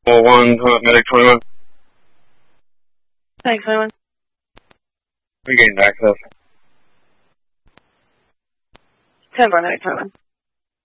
1, Medic 21. Thanks, 21. We gained access. 10-4, Medic 21.